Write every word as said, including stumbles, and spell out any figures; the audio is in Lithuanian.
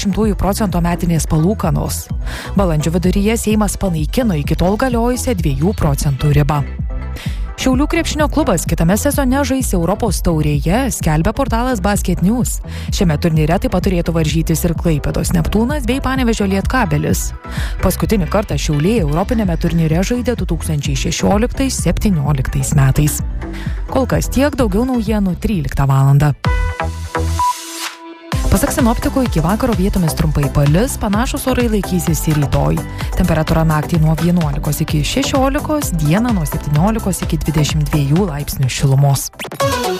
šimtųjų procento metinės palūkanos. Balandžio viduryje Seimas panaikino iki tol galiojusią dviejų procentų ribą. Šiaulių krepšinio klubas kitame sezone žais Europos taurėje, skelbia portalas Basket News. Šiame turnyre taip pat turėtų varžytis ir Klaipėdos Neptūnas bei Panevėžio Lietkabelis. Paskutinį kartą Šiauliai Europinėme turnyre žaidė du tūkstančiai šešioliktais septynioliktais metais. Kol kas tiek, daugiau naujienų tryliktą valandą. Pasak sinoptikų, iki vakaro vietomis trumpai palis, panašus orai laikysis ir rytoj. Temperatūra naktį nuo vienuolikos iki šešiolikos, dieną nuo septyniolikos iki dvidešimt dviejų laipsnių šilumos.